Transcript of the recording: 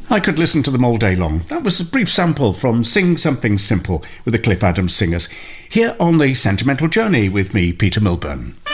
I could listen to them all day long. That was a brief sample from Sing Something Simple with the Cliff Adams Singers, here on The Sentimental Journey with me, Peter Milburn.